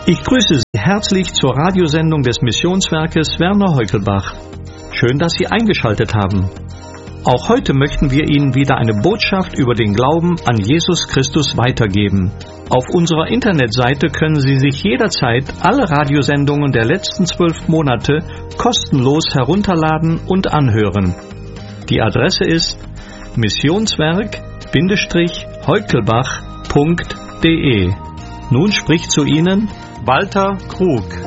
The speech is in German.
Ich grüße Sie herzlich zur Radiosendung des Missionswerkes Werner Heukelbach. Schön, dass Sie eingeschaltet haben. Auch heute möchten wir Ihnen wieder eine Botschaft über den Glauben an Jesus Christus weitergeben. Auf unserer Internetseite können Sie sich jederzeit alle Radiosendungen der letzten 12 Monate kostenlos herunterladen und anhören. Die Adresse ist missionswerk-heukelbach.de. Nun spricht zu Ihnen Walter Krug.